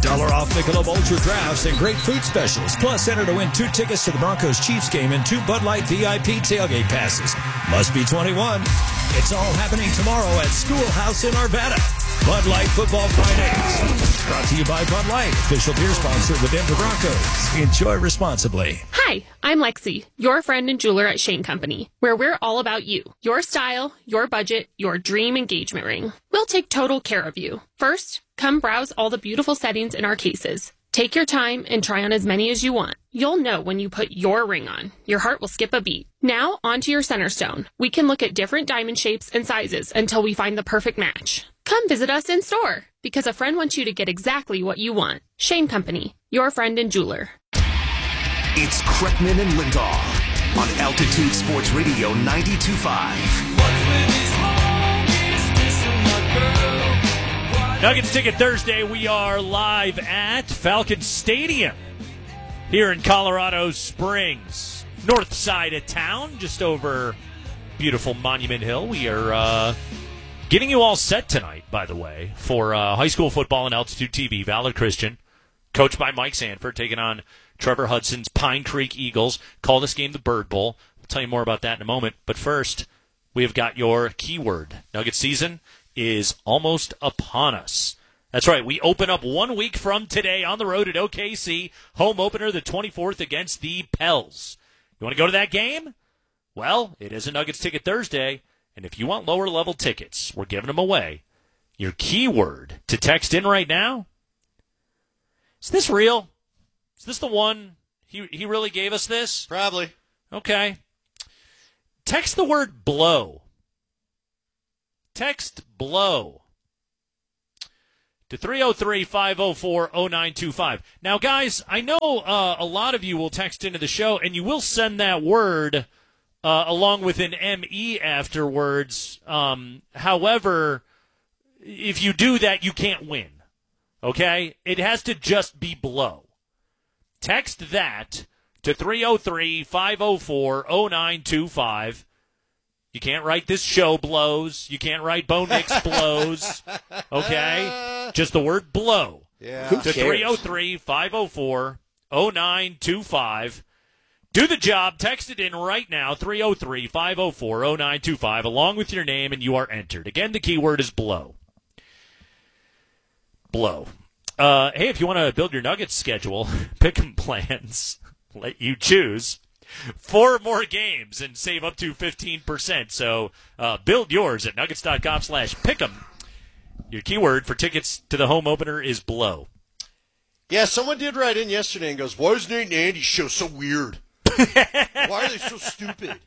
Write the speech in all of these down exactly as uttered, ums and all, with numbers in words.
Dollar off Michelob Ultra Drafts and great food specials. Plus, enter to win two tickets to the Broncos-Chiefs game and two Bud Light V I P tailgate passes. Must be twenty-one. It's all happening tomorrow at Schoolhouse in Arvada. Bud Light Football Fridays. Brought to you by Bud Light, official beer sponsor of the Denver Broncos. Enjoy responsibly. Hi, I'm Lexi, your friend and jeweler at Shane Company, where we're all about you, your style, your budget, your dream engagement ring. We'll take total care of you. First, come browse all the beautiful settings in our cases. Take your time and try on as many as you want. You'll know when you put your ring on. Your heart will skip a beat. Now, onto your center stone. We can look at different diamond shapes and sizes until we find the perfect match. Come visit us in store, because a friend wants you to get exactly what you want. Shane Company, your friend and jeweler. It's Kreckman and Lindahl on Altitude Sports Radio ninety-two point five. Nuggets Ticket Thursday, we are live at Falcon Stadium here in Colorado Springs, north side of town, just over beautiful Monument Hill. We are uh, getting you all set tonight, by the way, for uh, high school football on Altitude T V. Valor Christian, coached by Mike Sanford, taking on Trevor Hudson's Pine Creek Eagles. Call this game the Bird Bowl. We'll tell you more about that in a moment. But first, we have got your keyword. Nugget season is almost upon us. That's right. We open up one week from today on the road at O K C. Home opener the twenty-fourth against the Pels. You want to go to that game? Well, it is a Nuggets Ticket Thursday, and if you want lower-level tickets, we're giving them away. Your keyword to text in right now, is this real? Is this the one? He, he really gave us this? Probably. Okay. Text the word blow. Text blow to three oh three, five oh four, oh nine two five. Now, guys, I know uh, a lot of you will text into the show, and you will send that word uh, along with an M E afterwards. Um, however, if you do that, you can't win. Okay? It has to just be blow. Text that to three oh three, five oh four, oh nine two five. You can't write this show blows. You can't write Bo Nix blows. Okay? Just the word blow. Yeah. Who to three oh three, five oh four, oh nine two five. Do the job. Text it in right now, three oh three, five oh four, oh nine two five, along with your name, and you are entered. Again, the keyword is blow. Blow. Uh, hey, if you want to build your Nuggets schedule, pick 'em plans, let you choose. Four more games and save up to fifteen percent. So uh, build yours at nuggets.com slash pick'em. Your keyword for tickets to the home opener is blow. Yeah, someone did write in yesterday and goes, why is Nate and Andy's show so weird? Why are they so stupid?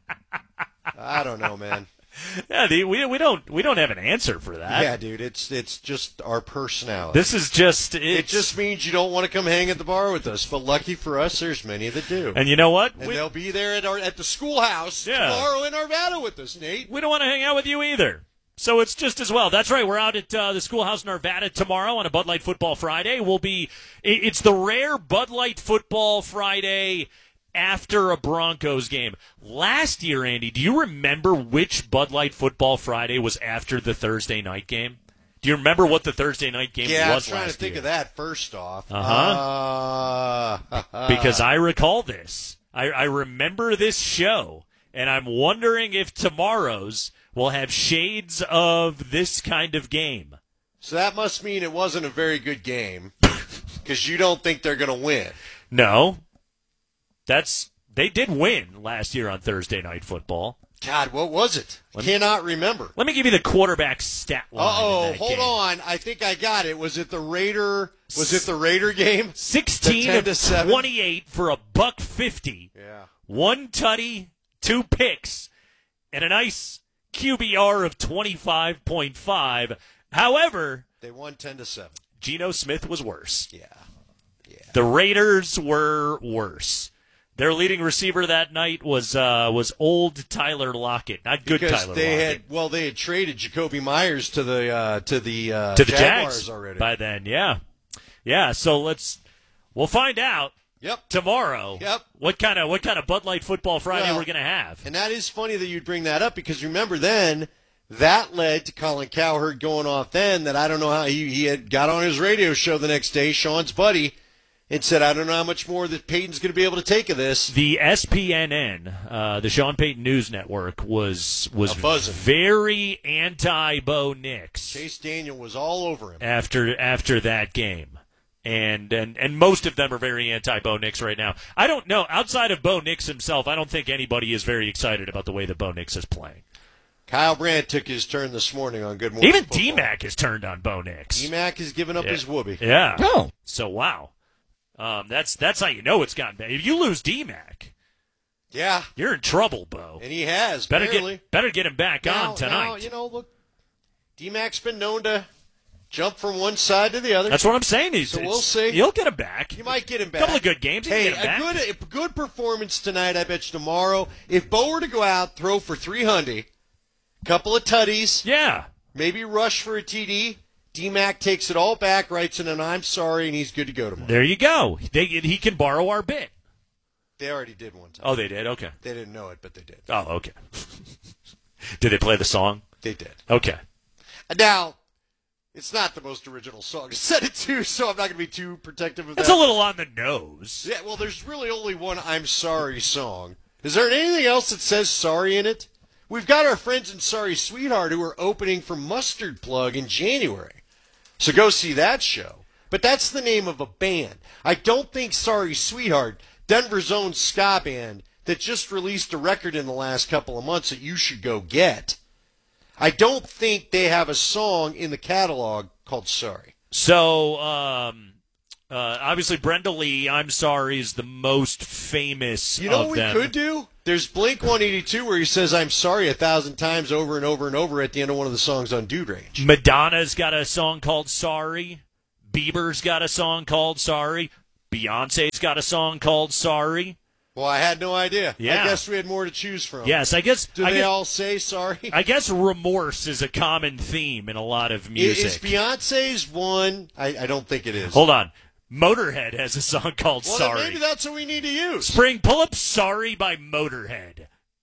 I don't know, man. Yeah, the, we we don't we don't have an answer for that. Yeah, dude, it's it's just our personality. This is just it. Just means you don't want to come hang at the bar with us. But lucky for us, there's many that do. And you know what? And we, they'll be there at our at the schoolhouse yeah. tomorrow in Arvada with us, Nate. We don't want to hang out with you either. So it's just as well. That's right. We're out at uh, the schoolhouse in Arvada tomorrow on a Bud Light Football Friday. We'll be. It's the rare Bud Light Football Friday after a Broncos game. Last year, Andy, do you remember which Bud Light Football Friday was after the Thursday night game? Do you remember what the Thursday night game yeah, was last year? Yeah, I'm trying to think year? of that first off. Uh-huh. Uh, because I recall this. I, I remember this show, and I'm wondering if tomorrow's will have shades of this kind of game. So that must mean it wasn't a very good game, because you don't think they're going to win. No. That's they did win last year on Thursday Night Football. God, what was it? I cannot remember. Let me give you the quarterback stat line. Uh-oh, hold game. on. I think I got it. Was it the Raider? Was it the Raider game? sixteen of twenty-eight for a buck fifty. Yeah. One tutty, two picks, and a nice Q B R of twenty-five point five. However, they won ten to seven. Geno Smith was worse. Yeah. Yeah. The Raiders were worse. Their leading receiver that night was uh, was old Tyler Lockett, not good because Tyler they Lockett. Had, well, they had traded Jacoby Myers to the uh, to the uh, to the Jaguars Jags already by then. Yeah, yeah. So let's we'll find out. Yep. Tomorrow. Yep. What kind of what kind of Bud Light Football Friday well, we're going to have? And that is funny that you'd bring that up because remember then That led to Colin Cowherd going off then that I don't know how he, he had got on his radio show the next day, Sean's buddy, and said, I don't know how much more that Payton's going to be able to take of this. The S P N N, uh, the Sean Payton News Network, was was buzzing. very anti-Bo Nix. Chase Daniel was all over him. After after that game. And, and and most of them are very anti-Bo Nix right now. I don't know. Outside of Bo Nix himself, I don't think anybody is very excited about the way that Bo Nix is playing. Kyle Brandt took his turn this morning on Good Morning Even Football. D-Mac has turned on Bo Nix. D-Mac has given up yeah. his whoopee. Yeah. Oh. So, wow. Um, that's that's how you know it's gotten bad. If you lose D-Mac, Yeah. you're in trouble, Bo. And he has, Better barely. get better get him back now, on tonight. Now, you know, look, D-Mac's been known to jump from one side to the other. That's what I'm saying. He's, So we'll it's- see. You'll get him back. You might get him back. Couple of good games. You Hey, can get him a back. good, a good performance tonight, I bet you tomorrow. If Bo were to go out, throw for three hundred, couple of tutties, Yeah. maybe rush for a T D, D-Mac takes it all back, writes in an I'm sorry, and he's good to go tomorrow. There you go. They, he can borrow our bit. They already did one time. Oh, they did? Okay. They didn't know it, but they did. Oh, okay. Did they play the song? They did. Okay. Now, it's not the most original song to set it to, so I'm not going to be too protective of that. That's a little on the nose. Yeah, well, there's really only one I'm sorry song. Is there anything else that says sorry in it? We've got our friends in Sorry Sweetheart who are opening for Mustard Plug in January. So go see that show. But that's the name of a band. I don't think Sorry Sweetheart, Denver's own ska band that just released a record in the last couple of months that you should go get, I don't think they have a song in the catalog called Sorry. So, um, uh, obviously, Brenda Lee, I'm Sorry, is the most famous You know of what we them. could do? There's Blink one eighty-two where he says I'm sorry a thousand times over and over and over at the end of one of the songs on Dude Range. Madonna's got a song called Sorry. Bieber's got a song called Sorry. Beyonce's got a song called Sorry. Well, I had no idea. Yeah. I guess we had more to choose from. Yes, I guess. Do I they guess, all say sorry? I guess remorse is a common theme in a lot of Is music. Beyonce's one? I, I don't think it is. Hold on. Motorhead has a song called well, then Sorry. maybe that's what we need to use. Spring, pull up Sorry by Motorhead.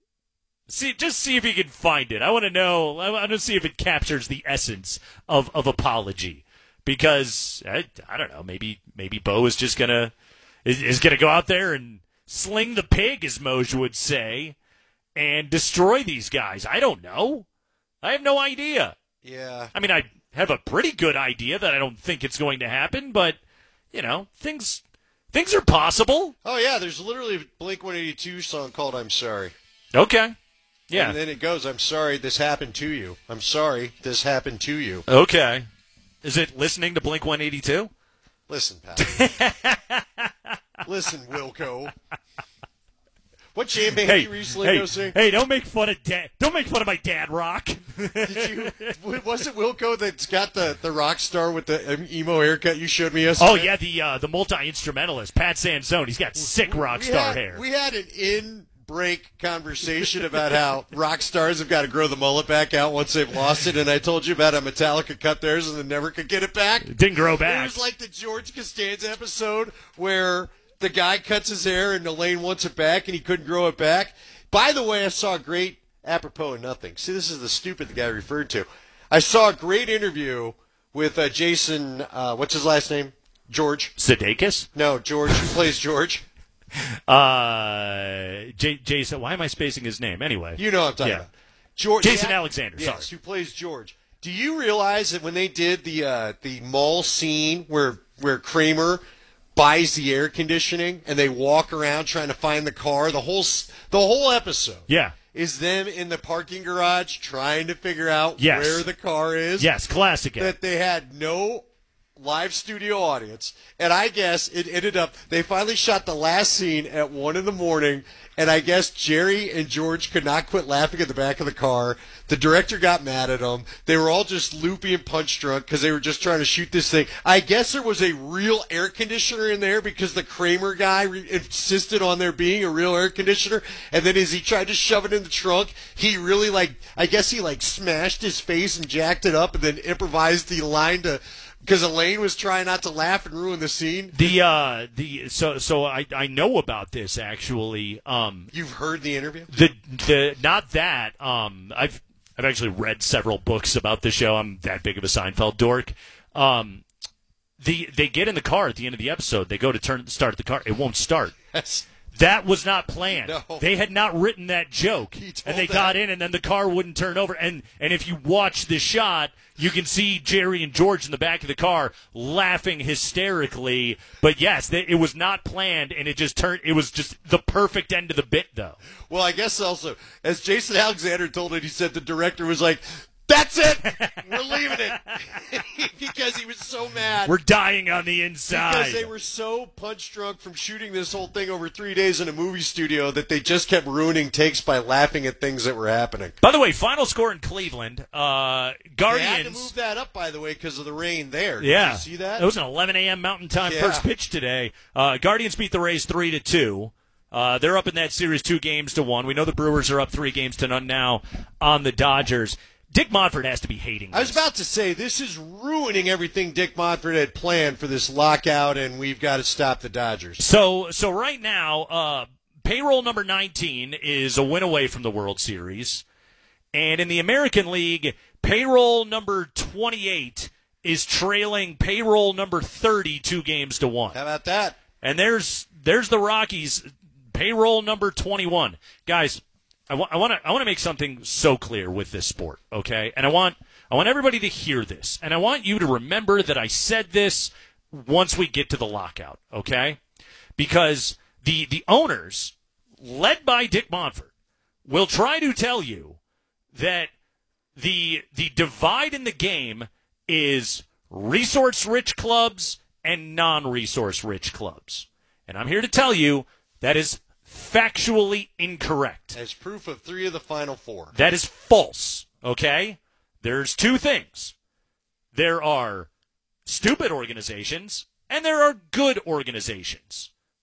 See, just see if you can find it. I want to know. I want to see if it captures the essence of, of apology. Because I, I don't know. Maybe maybe Bo is just gonna is, is gonna go out there and sling the pig, as Moj would say, and destroy these guys. I don't know. I have no idea. Yeah. I mean, I have a pretty good idea that I don't think it's going to happen, but you know, things things are possible. Oh, yeah, there's literally a Blink one eighty-two song called I'm Sorry. Okay. Yeah. And then it goes, I'm sorry this happened to you. I'm sorry this happened to you. Okay. Is it listening to Blink one eighty-two? Listen, Pat. Listen, Wilco. What jam band Hey, did you recently hey, go see? hey! Don't make fun of dad. Don't make fun of my dad rock. Did you? Was it Wilco that's got the, the rock star with the emo haircut you showed me yesterday? Oh yeah, the uh, the multi instrumentalist Pat Sansone. He's got sick rock We star had- hair. We had an in break conversation about how rock stars have got to grow the mullet back out once they've lost it, and I told you about how Metallica cut theirs and then never could get it back. It didn't grow It back. was like the George Costanza episode where the guy cuts his hair and Elaine wants it back and he couldn't grow it back. By the way, I saw a great, apropos of nothing. See, this is the stupid the guy referred to. I saw a great interview with uh, Jason, uh, what's his last name? George? Sudeikis? No, George, who plays George. Uh, J- Jason. Why am I spacing his name? Anyway, You know what I'm talking Yeah. about. George, Jason yeah, Alexander, Yes, sorry. who plays George. Do you realize that when they did the uh, the mall scene where where Kramer buys the air conditioning and they walk around trying to find the car, the whole s- the whole episode yeah, is them in the parking garage trying to figure out Yes. where the car is. yes, classic. That they had no live studio audience, and I guess it ended up they finally shot the last scene at one in the morning, and I guess Jerry and George could not quit laughing at the back of the car. The director got mad at them. They were all just loopy and punch drunk because they were just trying to shoot this thing. I guess there was a real air conditioner in there because the Kramer guy re- insisted on there being a real air conditioner, and then as he tried to shove it in the trunk, he really like I guess he like smashed his face and jacked it up and then improvised the line to because Elaine was trying not to laugh and ruin the scene. The uh the so so I I know about this actually. Um, You've heard the interview? the the not that um I've I've actually read several books about the show. I'm that big of a Seinfeld dork. Um, the they get in the car at the end of the episode. They go to turn start the car. It won't start. Yes. That was not planned. No. They had not written that joke. And they that. got in, and then the car wouldn't turn over. And and if you watch the shot, you can see Jerry and George in the back of the car laughing hysterically. But yes, they, it was not planned, and it just turned. It was just the perfect end of the bit, though. Well, I guess also, as Jason Alexander told it, he said the director was like, "That's it. We're leaving it," because he was so mad. We're dying on the inside because they were so punch drunk from shooting this whole thing over three days in a movie studio that they just kept ruining takes by laughing at things that were happening. By the way, final score in Cleveland. Uh, Guardians. They had to move that up, by the way, because of the rain there. Did yeah, you see that? It was an eleven a.m. Mountain Time Yeah. first pitch today. Uh, Guardians beat the Rays three to two. Uh, they're up in that series two games to one. We know the Brewers are up three games to none now on the Dodgers. Dick Monfort has to be hating this. I was about to say, this is ruining everything Dick Monfort had planned for this lockout, and we've got to stop the Dodgers. So, so right now, uh, payroll number nineteen is a win away from the World Series. And in the American League, payroll number twenty-eight is trailing payroll number thirty two games to one. How about that? And there's there's the Rockies, payroll number twenty-one. Guys, I want I want to I want to make something so clear with this sport, okay? And I want I want everybody to hear this, and I want you to remember that I said this once we get to the lockout, okay? Because the the owners, led by Dick Monfort, will try to tell you that the the divide in the game is resource-rich clubs and non-resource-rich clubs. And I'm here to tell you that is factually incorrect. As proof of three of the final four. That is false, okay? There's two things. There are stupid organizations, and there are good organizations.